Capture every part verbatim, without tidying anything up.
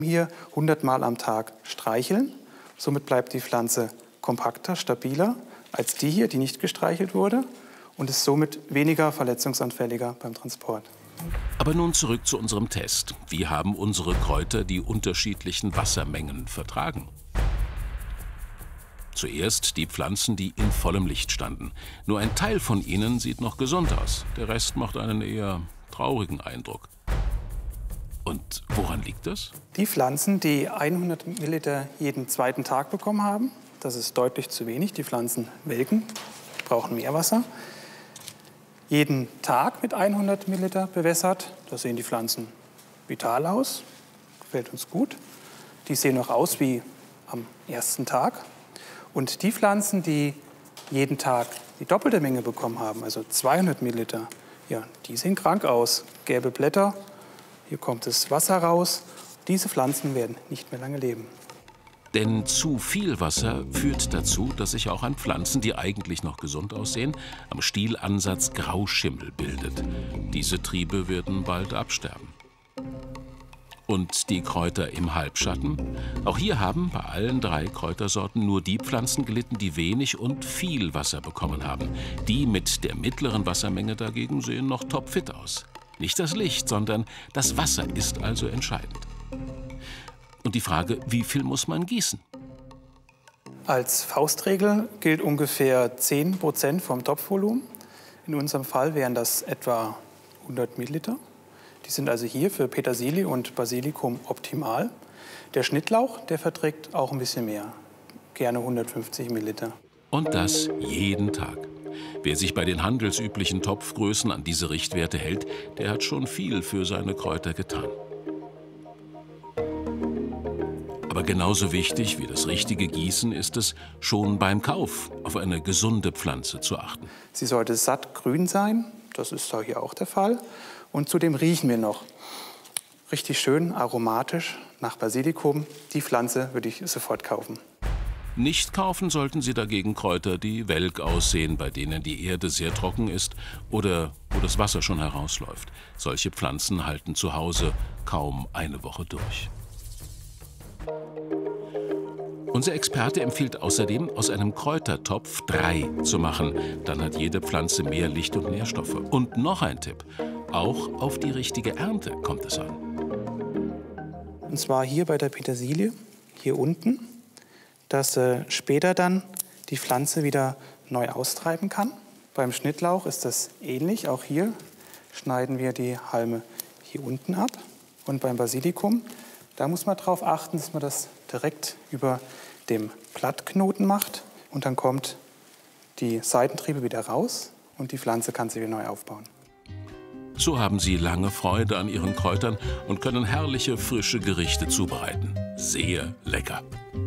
Hier hundert Mal am Tag streicheln. Somit bleibt die Pflanze kompakter, stabiler als die hier, die nicht gestreichelt wurde, und ist somit weniger verletzungsanfälliger beim Transport. Aber nun zurück zu unserem Test. Wie haben unsere Kräuter die unterschiedlichen Wassermengen vertragen? Zuerst die Pflanzen, die in vollem Licht standen. Nur ein Teil von ihnen sieht noch gesund aus. Der Rest macht einen eher traurigen Eindruck. Und woran liegt das? Die Pflanzen, die hundert Milliliter jeden zweiten Tag bekommen haben, das ist deutlich zu wenig. Die Pflanzen welken, brauchen mehr Wasser. Jeden Tag mit hundert Milliliter bewässert, da sehen die Pflanzen vital aus, gefällt uns gut. Die sehen auch aus wie am ersten Tag. Und die Pflanzen, die jeden Tag die doppelte Menge bekommen haben, also zweihundert Milliliter, ja, die sehen krank aus. Gelbe Blätter, hier kommt das Wasser raus. Diese Pflanzen werden nicht mehr lange leben. Denn zu viel Wasser führt dazu, dass sich auch an Pflanzen, die eigentlich noch gesund aussehen, am Stielansatz Grauschimmel bildet. Diese Triebe werden bald absterben. Und die Kräuter im Halbschatten? Auch hier haben bei allen drei Kräutersorten nur die Pflanzen gelitten, die wenig und viel Wasser bekommen haben. Die mit der mittleren Wassermenge dagegen sehen noch topfit aus. Nicht das Licht, sondern das Wasser ist also entscheidend. Und die Frage, wie viel muss man gießen? Als Faustregel gilt ungefähr zehn Prozent vom Topfvolumen. In unserem Fall wären das etwa hundert Milliliter. Die sind also hier für Petersilie und Basilikum optimal. Der Schnittlauch, der verträgt auch ein bisschen mehr, gerne hundertfünfzig Milliliter. Und das jeden Tag. Wer sich bei den handelsüblichen Topfgrößen an diese Richtwerte hält, der hat schon viel für seine Kräuter getan. Aber genauso wichtig wie das richtige Gießen ist es, schon beim Kauf auf eine gesunde Pflanze zu achten. Sie sollte sattgrün sein, das ist da hier auch der Fall. Und zudem riechen wir noch richtig schön aromatisch nach Basilikum. Die Pflanze würde ich sofort kaufen. Nicht kaufen sollten Sie dagegen Kräuter, die welk aussehen, bei denen die Erde sehr trocken ist oder wo das Wasser schon herausläuft. Solche Pflanzen halten zu Hause kaum eine Woche durch. Unser Experte empfiehlt außerdem, aus einem Kräutertopf drei zu machen. Dann hat jede Pflanze mehr Licht und Nährstoffe. Und noch ein Tipp: Auch auf die richtige Ernte kommt es an. Und zwar hier bei der Petersilie, hier unten, dass äh, später dann die Pflanze wieder neu austreiben kann. Beim Schnittlauch ist das ähnlich. Auch hier schneiden wir die Halme hier unten ab. Und beim Basilikum, da muss man darauf achten, dass man das direkt über dem Blattknoten macht. Und dann kommt die Seitentriebe wieder raus und die Pflanze kann sich wieder neu aufbauen. So haben Sie lange Freude an Ihren Kräutern und können herrliche, frische Gerichte zubereiten. Sehr lecker.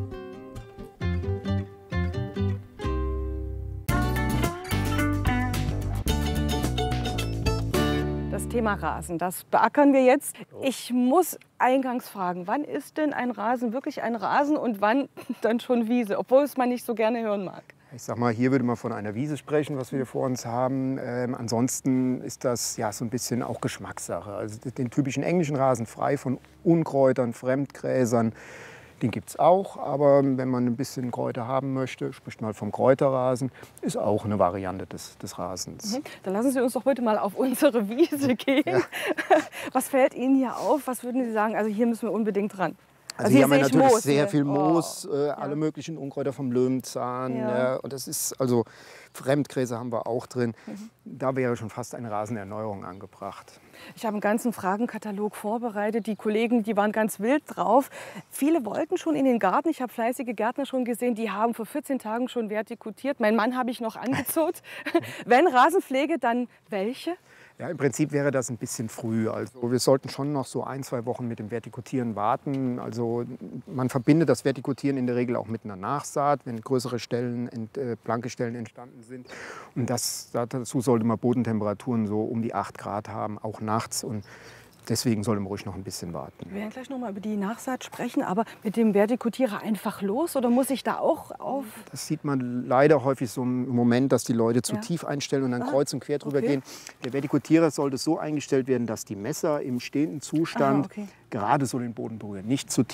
Das Thema Rasen, das beackern wir jetzt. Ich muss eingangs fragen, wann ist denn ein Rasen wirklich ein Rasen und wann dann schon Wiese, obwohl es man nicht so gerne hören mag? Ich sag mal, hier würde man von einer Wiese sprechen, was wir hier vor uns haben. Ähm, ansonsten ist das ja so ein bisschen auch Geschmackssache. Also den typischen englischen Rasen frei von Unkräutern, Fremdgräsern, den gibt es auch. Aber wenn man ein bisschen Kräuter haben möchte, spricht man vom Kräuterrasen, ist auch eine Variante des, des Rasens. Mhm. Dann lassen Sie uns doch heute mal auf unsere Wiese gehen. Ja. Was fällt Ihnen hier auf? Was würden Sie sagen? Also hier müssen wir unbedingt ran. Also, also hier, hier haben wir natürlich Moos, sehr ne? viel Moos, oh. äh, alle ja. möglichen Unkräuter vom Löwenzahn. Ja. Äh, und das ist, also Fremdgräser haben wir auch drin. Mhm. Da wäre schon fast eine Rasenerneuerung angebracht. Ich habe einen ganzen Fragenkatalog vorbereitet. Die Kollegen, die waren ganz wild drauf. Viele wollten schon in den Garten. Ich habe fleißige Gärtner schon gesehen, die haben vor vierzehn Tagen schon vertikutiert. Mein Mann habe ich noch angezogen. Wenn Rasenpflege, dann welche? Ja, im Prinzip wäre das ein bisschen früh. Also wir sollten schon noch so ein, zwei Wochen mit dem Vertikutieren warten. Also man verbindet das Vertikutieren in der Regel auch mit einer Nachsaat, wenn größere Stellen, äh, blanke Stellen entstanden sind. Und das, dazu sollte man Bodentemperaturen so um die acht Grad haben, auch nachts. Und deswegen sollte man ruhig noch ein bisschen warten. Wir werden gleich noch mal über die Nachsaat sprechen, aber mit dem Vertikutierer einfach los oder muss ich da auch auf? Das sieht man leider häufig so im Moment, dass die Leute zu Ja. tief einstellen und dann Ah, kreuz und quer drüber okay. gehen. Der Vertikutierer sollte so eingestellt werden, dass die Messer im stehenden Zustand Aha, okay. gerade so den Boden berühren, nicht zu tief.